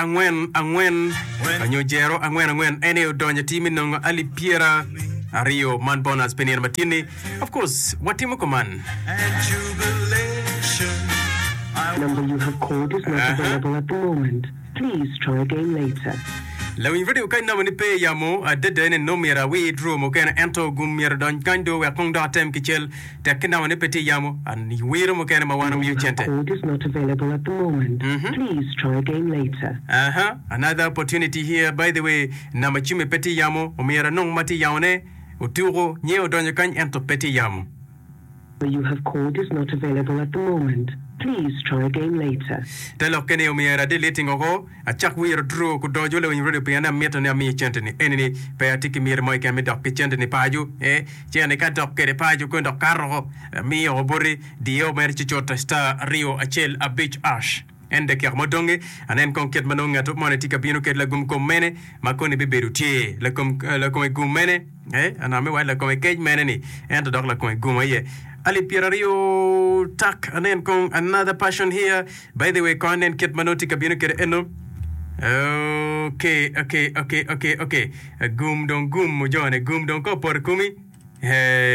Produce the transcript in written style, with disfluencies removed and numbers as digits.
angwen anyo jero angwen ene udonja timi nongo ali piera Ario man bonus penir matini. Of course, what timo koman? Number you have called is not available at the moment. Please try again later. Law in video kind of pay yamo a dead and no mira we drew mokana ento gumir don kando we kong tem kichel takina on peti yamo and we mokana mawana mu chente. Code is not available at the moment. Please try again later. Another opportunity here, by the way, namachume peti yamo omira nong mati yaone uturo nyeo don kan ento peti yamo. You have called is not available at the moment. Please try again later. Telo kene omira deleting ogo a chak we draw ku dojo le when radio piana meto ne mi chenteni enini pe atiki mir moy kame dok chenteni paju chene ka dok kere paju ko dok karro mi obori dio mer chichota star rio achel a beach ash ende kya modonge anen konket manonga to monetika bino ket la gum komene makoni beberutie la kom gumene aname wa la kom kej meneni ende dok la kom gumaye Ali Pierario tak anen kong another passion here. By the way, konen ket manoti kabino kere eno. Okay. Gum don gum mojone gum don ko por kumi.